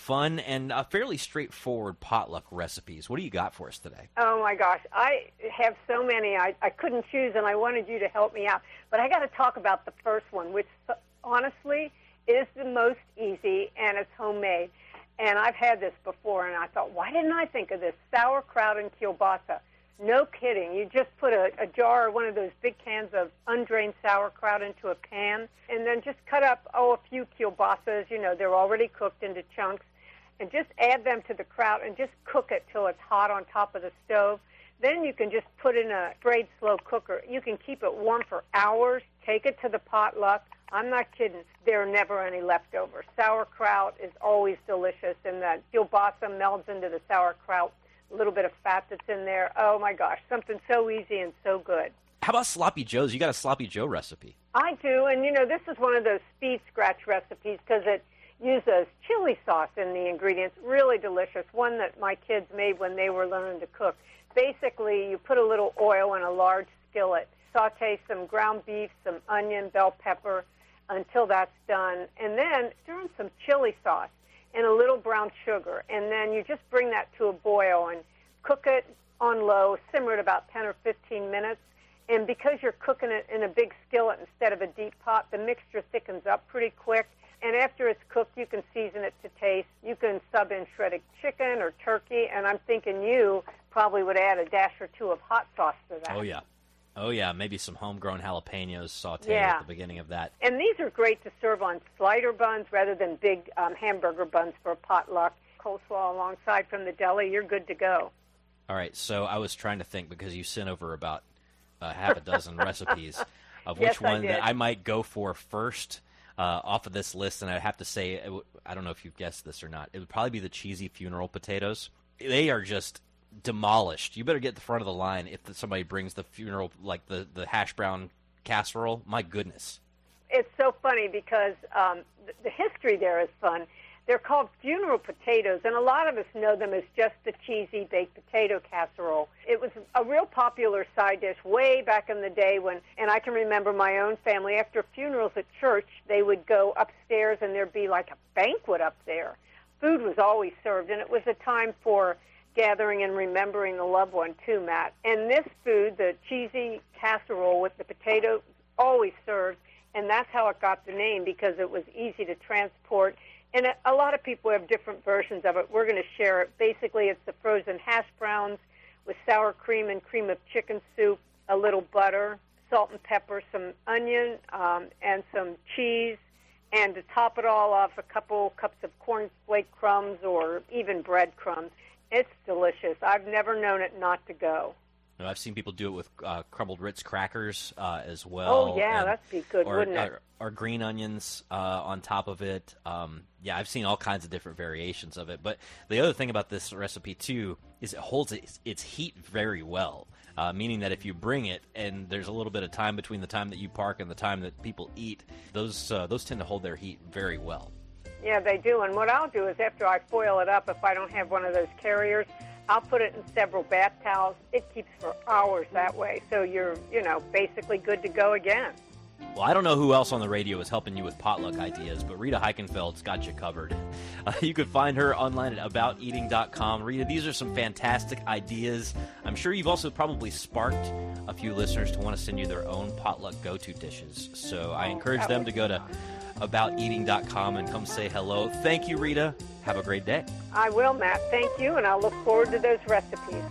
fun and fairly straightforward potluck recipes. What do you got for us today? Oh, my gosh. I have so many. I couldn't choose, and I wanted you to help me out. But I got to talk about the first one, which honestly is the most easy, and it's homemade. And I've had this before, and I thought, why didn't I think of this? Sauerkraut and kielbasa. No kidding. You just put a jar or one of those big cans of undrained sauerkraut into a pan, and then just cut up, a few kielbasas. They're already cooked into chunks, and just add them to the kraut and just cook it till it's hot on top of the stove. Then you can just put in a sprayed slow cooker. You can keep it warm for hours, take it to the potluck. I'm not kidding. There are never any leftovers. Sauerkraut is always delicious, and the kielbasa melds into the sauerkraut. A little bit of fat that's in there. Oh, my gosh, something so easy and so good. How about Sloppy Joe's? You got a Sloppy Joe recipe. I do, and, this is one of those speed scratch recipes because it uses chili sauce in the ingredients. Really delicious, one that my kids made when they were learning to cook. Basically, you put a little oil in a large skillet, saute some ground beef, some onion, bell pepper until that's done, and then stir in some chili sauce and a little brown sugar, and then you just bring that to a boil and cook it on low, simmer it about 10 or 15 minutes, and because you're cooking it in a big skillet instead of a deep pot, the mixture thickens up pretty quick, and after it's cooked, you can season it to taste. You can sub in shredded chicken or turkey, and I'm thinking you probably would add a dash or two of hot sauce to that. Oh, yeah, maybe some homegrown jalapenos sauteed at the beginning of that. And these are great to serve on slider buns rather than big hamburger buns for a potluck. Coleslaw alongside from the deli, you're good to go. All right, so I was trying to think, because you sent over about half a dozen recipes, of which one that I might go for first off of this list, and I'd have to say, I don't know if you've guessed this or not, it would probably be the cheesy funeral potatoes. They are just demolished. You better get the front of the line if somebody brings the funeral, like the hash brown casserole. My goodness. It's so funny because the history there is fun. They're called funeral potatoes, and a lot of us know them as just the cheesy baked potato casserole. It was a real popular side dish way back in the day and I can remember my own family, after funerals at church, they would go upstairs and there'd be like a banquet up there. Food was always served, and it was a time for gathering and remembering the loved one too, Matt. And this food, the cheesy casserole with the potato, always served, and that's how it got the name, because it was easy to transport. And a lot of people have different versions of it. We're going to share it. Basically, it's the frozen hash browns with sour cream and cream of chicken soup, a little butter, salt and pepper, some onion, and some cheese. And to top it all off, a couple cups of cornflake crumbs or even bread crumbs. It's delicious. I've never known it not to go. I've seen people do it with crumbled Ritz crackers as well. Oh, yeah, that'd be good, wouldn't it? Or green onions on top of it. I've seen all kinds of different variations of it. But the other thing about this recipe, too, is it holds its heat very well, meaning that if you bring it and there's a little bit of time between the time that you park and the time that people eat, those tend to hold their heat very well. Yeah, they do. And what I'll do is after I foil it up, if I don't have one of those carriers, I'll put it in several bath towels. It keeps for hours that way. So you're, basically good to go again. Well, I don't know who else on the radio is helping you with potluck ideas, but Rita Heichenfeld's got you covered. You can find her online at abouteating.com. Rita, these are some fantastic ideas. I'm sure you've also probably sparked a few listeners to want to send you their own potluck go-to dishes. So I encourage them to go to abouteating.com and come say hello. Thank you, Rita. Have a great day. I will, Matt. Thank you, and I'll look forward to those recipes.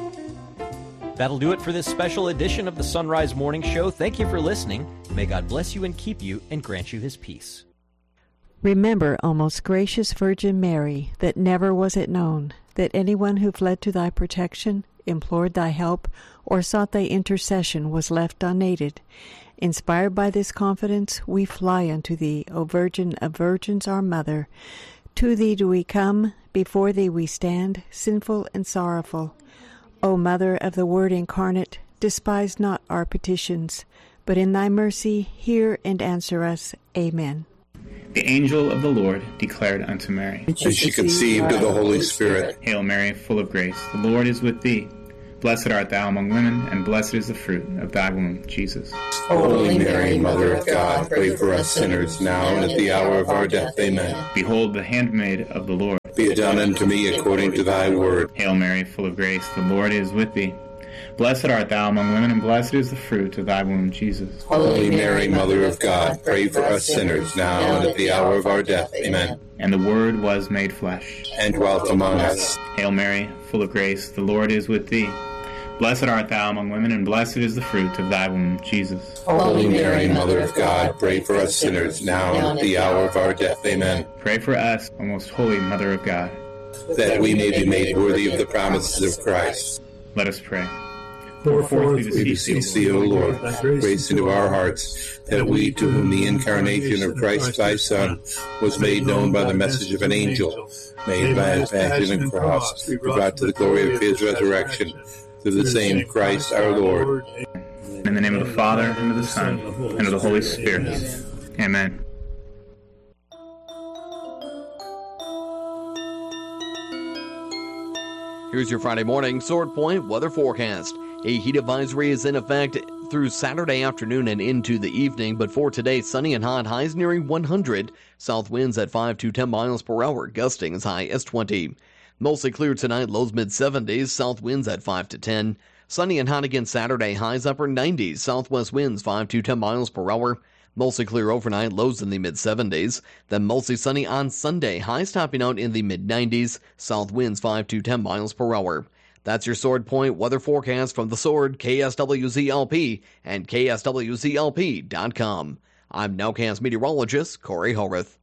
That'll do it for this special edition of the Sunrise Morning Show. Thank you for listening. May God bless you and keep you and grant you his peace. Remember, O most gracious Virgin Mary, that never was it known that anyone who fled to thy protection, implored thy help, or sought thy intercession was left unaided. Inspired by this confidence, we fly unto thee, O Virgin of Virgins, our Mother. To thee do we come, before thee we stand, sinful and sorrowful. O Mother of the Word incarnate, despise not our petitions, but in thy mercy hear and answer us. Amen. The angel of the Lord declared unto Mary, and she conceived of the Holy Spirit. Hail Mary, full of grace, the Lord is with thee. Blessed art thou among women, and blessed is the fruit of thy womb, Jesus. Holy Mary, Mother of God, pray for us sinners, now and at the hour of our death. Amen. Behold, the handmaid of the Lord. Be it done unto me according to thy word. Hail Mary, full of grace, the Lord is with thee. Blessed art thou among women, and blessed is the fruit of thy womb, Jesus. Holy Mary, Mother of God, pray for us sinners, now and at the hour of our death. Amen. And the Word was made flesh, and dwelt among us. Hail Mary, full of grace, the Lord is with thee. Blessed art thou among women, and blessed is the fruit of thy womb, Jesus. Holy Mary, Mother of God, pray for us sinners, now and at the hour of our death. Amen. Pray for us, O most holy Mother of God, that we may be made worthy of the promises of Christ. Let us pray. Pour forth, we beseech thee, O Lord, grace into our hearts, that we, to whom the incarnation of Christ thy Son was made known by the message of an angel, made by his passion and cross, be brought to the glory of his resurrection, through the same Christ our Lord. In the name of the Father, and of the Son, and of the Holy Spirit. Amen. Here's your Friday morning Sword Point weather forecast. A heat advisory is in effect through Saturday afternoon and into the evening, but for today, sunny and hot, highs nearing 100. South winds at 5 to 10 miles per hour, gusting as high as 20. Mostly clear tonight, lows mid-70s, south winds at 5 to 10. Sunny and hot again Saturday, highs upper 90s, southwest winds 5 to 10 miles per hour. Mostly clear overnight, lows in the mid-70s. Then mostly sunny on Sunday, highs topping out in the mid-90s, south winds 5 to 10 miles per hour. That's your Sword Point weather forecast from The Sword, KSWZLP, and KSWZLP.com. I'm Nowcast meteorologist Corey Horvath.